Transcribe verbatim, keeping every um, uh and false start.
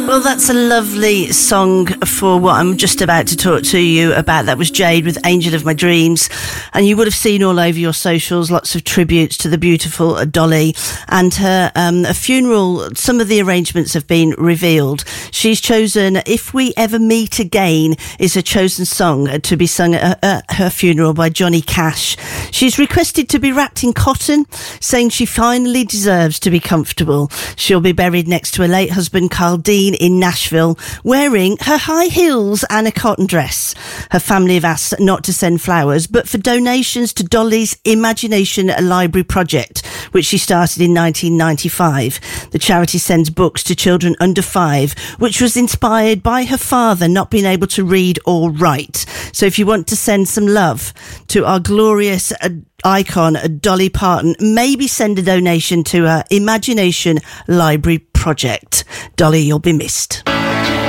Well, that's a lovely song for what I'm just about to talk to you about. That was Jade with Angel of My Dreams. And you would have seen all over your socials lots of tributes to the beautiful Dolly and her um, a funeral. Some of the arrangements have been revealed. She's chosen If We Ever Meet Again is her chosen song to be sung at, at her funeral by Johnny Cash. She's requested to be wrapped in cotton, saying she finally deserves to be comfortable. She'll be buried next to her late husband Carl Dean in Nashville, wearing her high heels and a cotton dress. Her family have asked not to send flowers, but for donations to Dolly's Imagination Library project, which she started in nineteen ninety-five. The charity sends books to children under five, which was inspired by her father not being able to read or write. So if you want to send some love to our glorious uh, icon, Dolly Parton, maybe send a donation to her Imagination Library project. Dolly, you'll be missed.